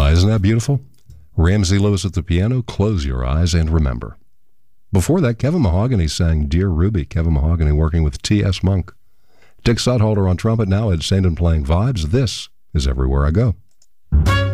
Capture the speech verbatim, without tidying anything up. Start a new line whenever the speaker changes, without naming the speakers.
Uh, isn't that beautiful? Ramsey Lewis at the piano, Close Your Eyes and Remember. Before that, Kevin Mahogany sang Dear Ruby. Kevin Mahogany working with T S. Monk. Dick Sudhalter on trumpet, now Ed Sandin playing vibes. This is Everywhere I Go.